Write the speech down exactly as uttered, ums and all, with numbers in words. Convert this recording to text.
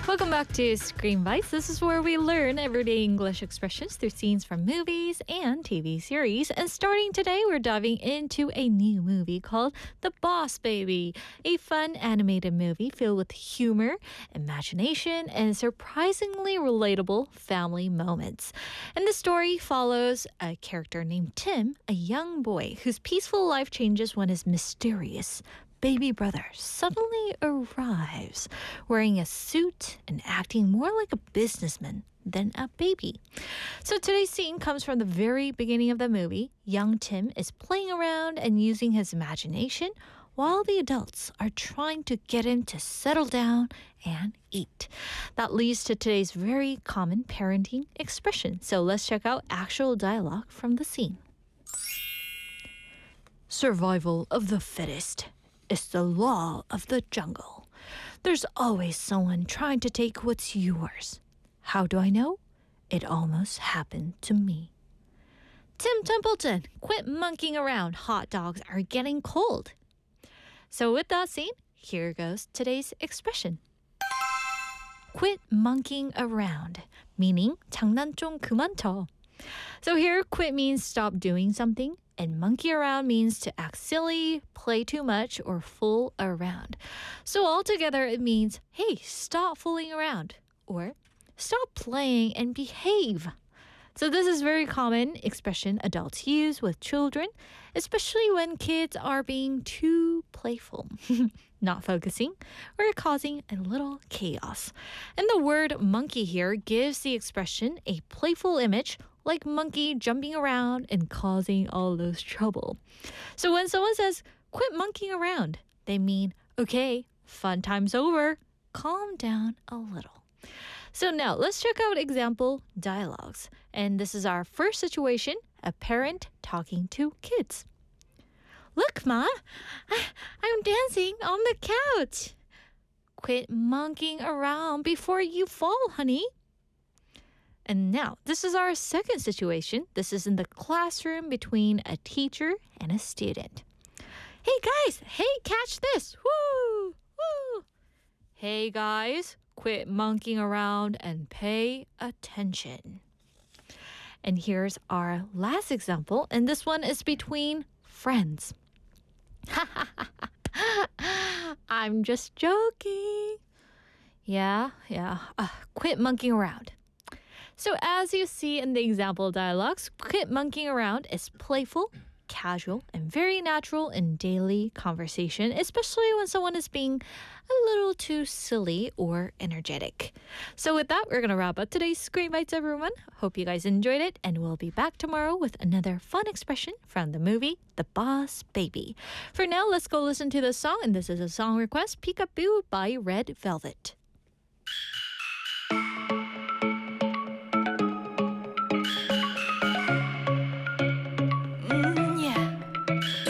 Welcome back to Screen Bites. This is where we learn everyday English expressions through scenes from movies and T V series. And starting today, we're diving into a new movie called The Boss Baby, a fun animated movie filled with humor, imagination, and surprisingly relatable family moments. And the story follows a character named Tim, a young boy whose peaceful life changes when his mysterious baby brother suddenly arrives, wearing a suit and acting more like a businessman than a baby. So today's scene comes from the very beginning of the movie. Young Tim is playing around and using his imagination while the adults are trying to get him to settle down and eat. That leads to today's very common parenting expression. So let's check out actual dialogue from the scene. Survival of the fittest. It's the law of the jungle. There's always someone trying to take what's yours. How do I know? It almost happened to me. Tim Templeton, quit monkeying around. Hot dogs are getting cold. So with that scene, here goes today's expression. Quit monkeying around, meaning 장난 좀 그만 쳐. So here, quit means stop doing something. And monkey around means to act silly, play too much, or fool around. So altogether, it means, hey, stop fooling around. Or stop playing and behave. So this is very common expression adults use with children, especially when kids are being too playful, not focusing, or causing a little chaos. And the word monkey here gives the expression a playful image, like monkey jumping around and causing all those trouble. So when someone says, quit monkeying around, they mean, okay, fun time's over. Calm down a little. So now let's check out example dialogues. And this is our first situation, a parent talking to kids. Look, Ma, I, I'm dancing on the couch. Quit monkeying around before you fall, honey. And now, this is our second situation. This is in the classroom between a teacher and a student. Hey, guys. Hey, catch this. Woo! Woo! Hey, guys. Quit monkeying around and pay attention. And here's our last example. And this one is between friends. I'm just joking. Yeah, yeah. Uh, quit monkeying around. So as you see in the example dialogues, quit monkeying around is playful, casual, and very natural in daily conversation, especially when someone is being a little too silly or energetic. So with that, we're going to wrap up today's Screen Bites, everyone. Hope you guys enjoyed it, and we'll be back tomorrow with another fun expression from the movie The Boss Baby. For now, let's go listen to the song, and this is a song request, Peekaboo by Red Velvet.